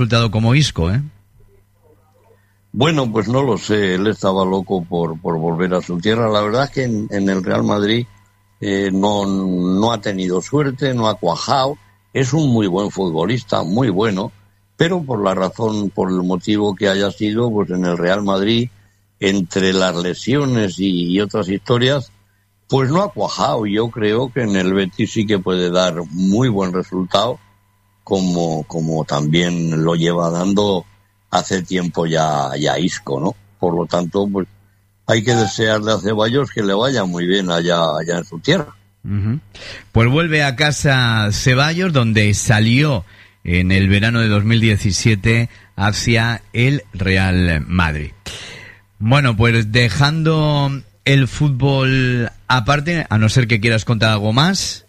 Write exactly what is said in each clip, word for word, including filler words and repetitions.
resultado como Isco, ¿eh? Bueno, pues no lo sé, él estaba loco por, por volver a su tierra. La verdad es que en, en el Real Madrid eh, no, no ha tenido suerte, no ha cuajado. Es un muy buen futbolista, muy bueno, pero por la razón, por el motivo que haya sido, pues en el Real Madrid, entre las lesiones y, y otras historias, pues no ha cuajado. Yo creo que en el Betis sí que puede dar muy buen resultado, como, como también lo lleva dando hace tiempo ya, ya Isco, ¿no? Por lo tanto, pues hay que desearle a Ceballos que le vaya muy bien allá, allá en su tierra. Uh-huh. Pues vuelve a casa Ceballos, donde salió en el verano de dos mil diecisiete hacia el Real Madrid. Bueno, pues dejando el fútbol aparte, a no ser que quieras contar algo más.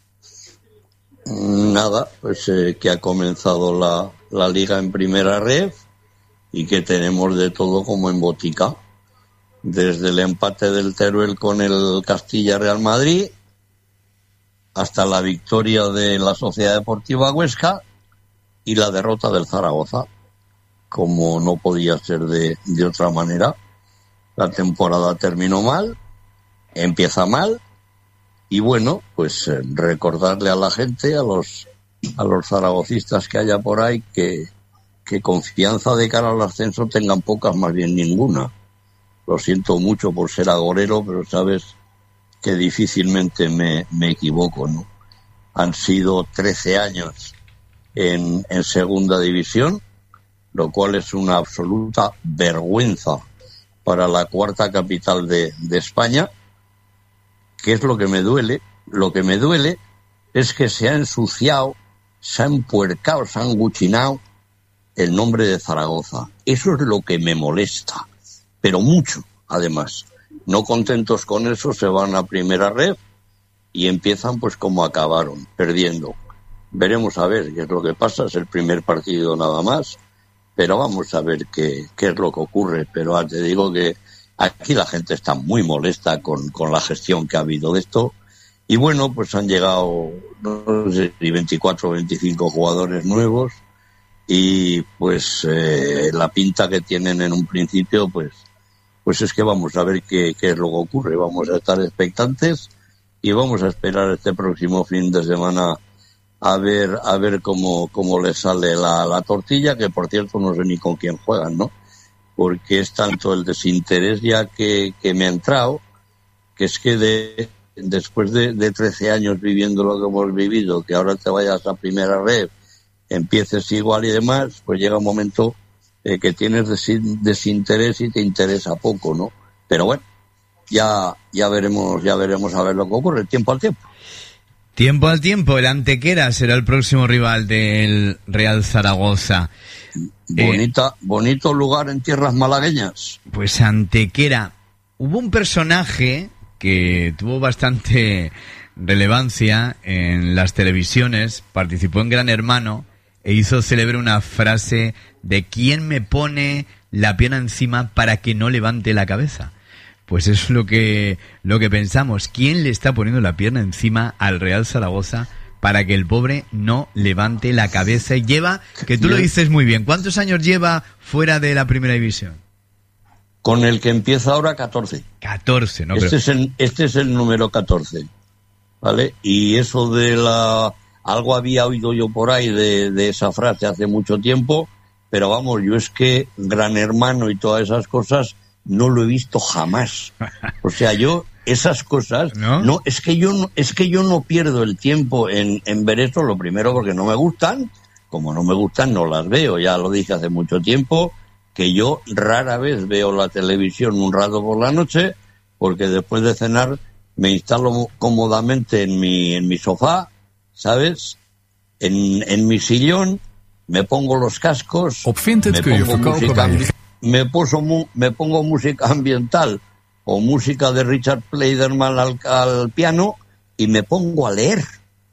Nada, pues eh, que ha comenzado la, la liga en primera red y que tenemos de todo como en botica. Desde el empate del Teruel con el Castilla Real Madrid hasta la victoria de la Sociedad Deportiva Huesca y la derrota del Zaragoza, como no podía ser de, de otra manera. La temporada terminó mal, empieza mal, y bueno, pues eh, recordarle a la gente, a los a los zaragocistas que haya por ahí, que, que confianza de cara al ascenso tengan pocas, más bien ninguna. Lo siento mucho por ser agorero, pero sabes que difícilmente me, me equivoco, ¿no? Han sido trece años en, en segunda división, lo cual es una absoluta vergüenza para la cuarta capital de, de España. ¿Qué es lo que me duele? Lo que me duele es que se ha ensuciado, se ha empuercado, se ha enguchinado el nombre de Zaragoza. Eso es lo que me molesta, pero mucho, además. No contentos con eso, se van a primera red y empiezan pues como acabaron, perdiendo. Veremos a ver qué es lo que pasa, es el primer partido nada más, pero vamos a ver qué, qué es lo que ocurre. Pero ah, te digo que aquí la gente está muy molesta con, con la gestión que ha habido de esto. Y bueno, pues han llegado, no sé, veinticuatro o veinticinco jugadores nuevos y pues eh, la pinta que tienen en un principio, pues pues es que vamos a ver qué, qué es lo que ocurre. Vamos a estar expectantes y vamos a esperar este próximo fin de semana a ver a ver cómo, cómo les sale la, la tortilla, que por cierto no sé ni con quién juegan, ¿no? Porque es tanto el desinterés ya que, que me ha entrado, que es que de, después de, de trece años viviendo lo que hemos vivido, que ahora te vayas a primera red, empieces igual y demás, pues llega un momento eh, que tienes desin, desinterés y te interesa poco, ¿no? Pero bueno, ya ya veremos ya veremos a ver lo que ocurre, tiempo al tiempo. Tiempo al tiempo, el Antequera será el próximo rival del Real Zaragoza. Bonita, eh, bonito lugar en tierras malagueñas. Pues Antequera. Hubo un personaje que tuvo bastante relevancia en las televisiones, participó en Gran Hermano e hizo célebre una frase de ¿quién me pone la pierna encima para que no levante la cabeza? Pues eso es lo que, lo que pensamos. ¿Quién le está poniendo la pierna encima al Real Zaragoza para que el pobre no levante la cabeza? Y lleva, que tú lo dices muy bien, ¿cuántos años lleva fuera de la primera división? Con el que empieza ahora, catorce. catorce, ¿no? Este, Pero... es el, este es el número catorce, ¿vale? Y eso de la... Algo había oído yo por ahí de, de esa frase hace mucho tiempo, pero vamos, yo es que Gran Hermano y todas esas cosas no lo he visto jamás. O sea, yo esas cosas, ¿no? no es que yo no, es que yo no pierdo el tiempo en, en ver esto, lo primero porque no me gustan, como no me gustan no las veo, ya lo dije hace mucho tiempo, que yo rara vez veo la televisión un rato por la noche, porque después de cenar me instalo cómodamente en mi, en mi sofá, ¿sabes? En, en mi sillón, me pongo los cascos, me pongo música, me, poso, me pongo música ambiental o música de Richard Clayderman al, al piano y me pongo a leer,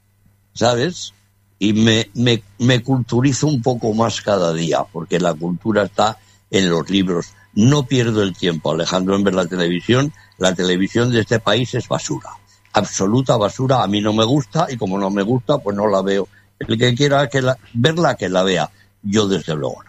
¿sabes? Y me, me, me culturizo un poco más cada día, porque la cultura está en los libros. No pierdo el tiempo, Alejandro, en ver la televisión. La televisión de este país es basura, absoluta basura. A mí no me gusta y como no me gusta, pues no la veo. El que quiera que la, verla, que la vea. Yo desde luego no.